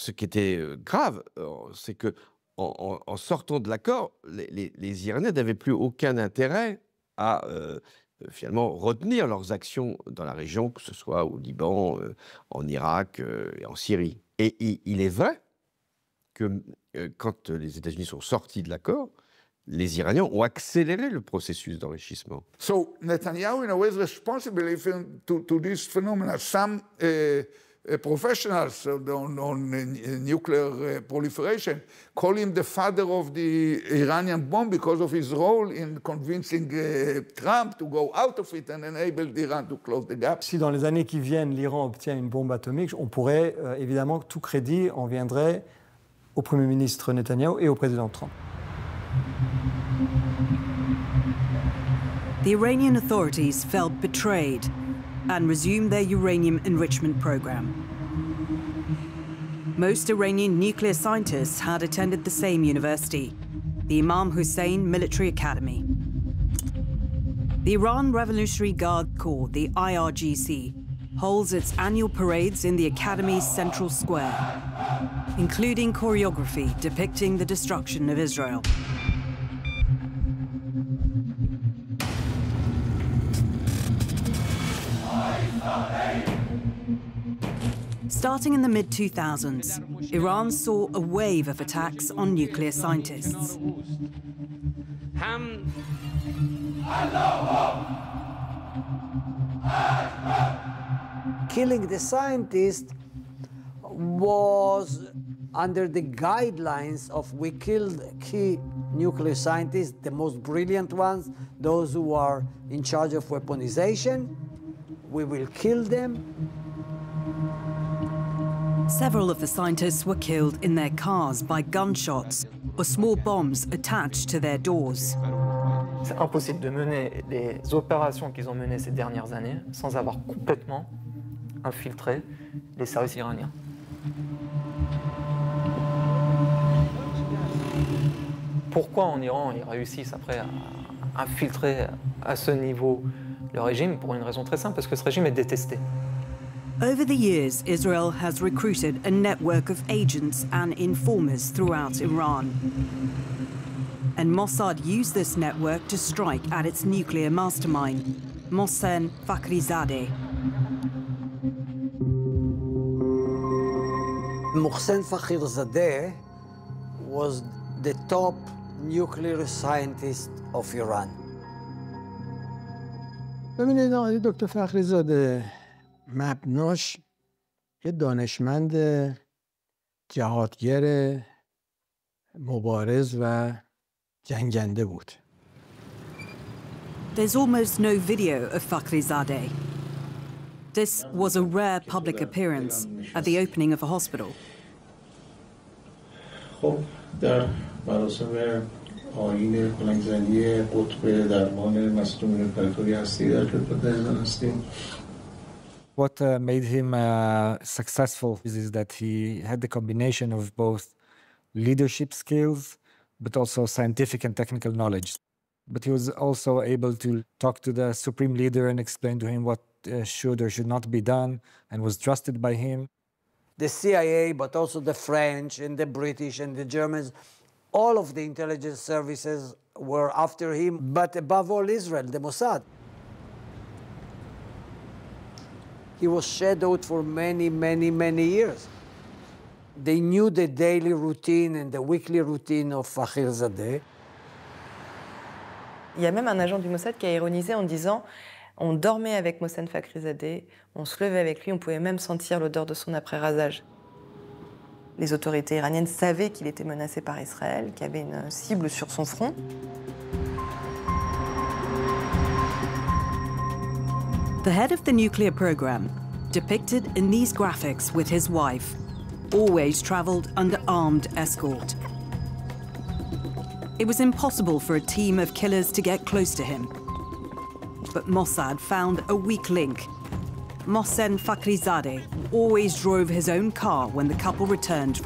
ce qui était grave, c'est que en sortant de l'accord, les Iraniens n'avaient plus aucun intérêt à finalement retenir leurs actions dans la région, que ce soit au Liban, en Irak et en Syrie. Et il est vrai que quand les États-Unis sont sortis de l'accord, les Iraniens ont accéléré le processus d'enrichissement. So Netanyahu, in a way, is responsible to this phenomenon. Some professionals on nuclear proliferation call him the father of the Iranian bomb because of his role in convincing Trump to go out of it and enable Iran to close the gap. Si dans les années qui viennent, l'Iran obtient une bombe atomique, on pourrait évidemment, tout crédit en viendrait au Premier ministre Netanyahu et au président Trump. The Iranian authorities felt betrayed and resumed their uranium enrichment program. Most Iranian nuclear scientists had attended the same university, the Imam Hussein Military Academy. The Iran Revolutionary Guard Corps, the IRGC, holds its annual parades in the Academy's central square, including choreography depicting the destruction of Israel. Starting in the mid-2000s, Iran saw a wave of attacks on nuclear scientists. Killing the scientist was under the guidelines of we killed key nuclear scientists, the most brilliant ones, those who are in charge of weaponization. We will kill them. Several of the scientists were killed in their cars by gunshots or small bombs attached to their doors. C'est impossible de mener les opérations qu'ils ont menées ces dernières années sans avoir complètement infiltré les services iraniens. Pourquoi en Iran ils réussissent après à infiltrer à ce niveau le régime? Pour une raison très simple, parce que ce régime est détesté. Over the years, Israel has recruited a network of agents and informers throughout Iran. And Mossad used this network to strike at its nuclear mastermind, Mohsen Fakhrizadeh. Mohsen Fakhrizadeh was the top nuclear scientist of Iran. ببینید آقای دکتر فخریزاده مبناش یه دانشمند جهادگر مبارز و جنگنده بود. There's almost no video of Fakhrizadeh. This was a rare public appearance at the opening of a hospital. خب در مراسم آیین کلنگزنی قطب درمان مصدومین پرکاری هستی در خدمت عزیزان هستیم. What made him successful is that he had the combination of both leadership skills, but also scientific and technical knowledge. But he was also able to talk to the supreme leader and explain to him what should or should not be done, and was trusted by him. The CIA, but also the French and the British and the Germans, all of the intelligence services were after him, but above all Israel, the Mossad. He was shadowed for many, many, many years. They knew the daily routine and the weekly routine of Fakhrizadeh. Il y a même un agent du Mossad qui a ironisé en disant on dormait avec Mohsen Fakhrizadeh, on se levait avec lui, on pouvait même sentir l'odeur de son après-rasage. Les autorités iraniennes savaient qu'il était menacé par Israël, qu'il y avait une cible sur son front. The head of the nuclear program, depicted in these graphics with his wife, always traveled under armed escort. It was impossible for a team of killers to get close to him. But Mossad found a weak link. Mohsen Fakhrizadeh always drove his own car when the couple returned